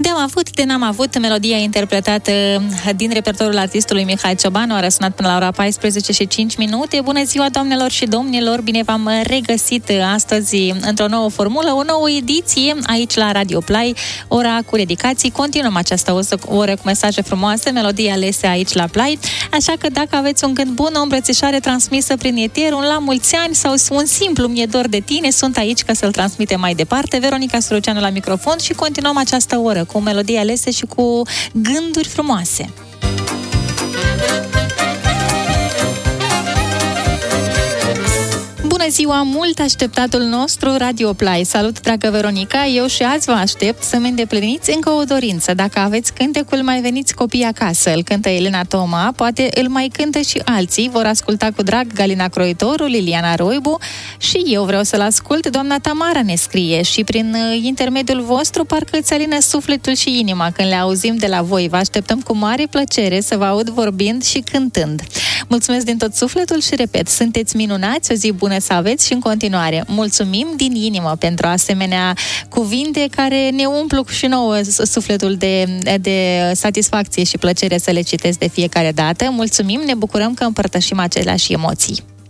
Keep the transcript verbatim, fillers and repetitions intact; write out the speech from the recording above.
De-am avut, de n-am avut, melodia interpretată din repertoriul artistului Mihai Ciobanu a răsunat până la ora paisprezece și cinci minute. Bună ziua, doamnelor și domnilor! Bine v-am regăsit astăzi într-o nouă formulă, o nouă ediție aici la Radio Play, ora cu dedicații. Continuăm această oră cu mesaje frumoase, melodii alese aici la Play. Așa că dacă aveți un gând bun, o îmbrățișare transmisă prin eter, un la mulți ani sau un simplu mi-e dor de tine, sunt aici ca să-l transmitem mai departe. Veronica Suruceanu la microfon și continuăm această oră cu melodii alese și cu gânduri frumoase. Bună ziua, mult așteptatul nostru Radio Play. Salut, dragă Veronica, eu și azi vă aștept să-mi îndepliniți încă o dorință. Dacă aveți cântecul Mai veniți copii acasă, îl cântă Elena Toma, poate îl mai cântă și alții, vor asculta cu drag Galina Croitoru, Liliana Roibu și eu vreau să-l ascult. Doamna Tamara ne scrie și prin intermediul vostru parcă îți alină sufletul și inima când le auzim de la voi. Vă așteptăm cu mare plăcere să vă aud vorbind și cântând. Mulțumesc din tot sufletul și repet, sunteți minunați, o zi bună să aveți și în continuare. Mulțumim din inimă pentru asemenea cuvinte care ne umplu și nouă sufletul de, de satisfacție și plăcere să le citesc de fiecare dată. Mulțumim, ne bucurăm că împărtășim aceleași emoții.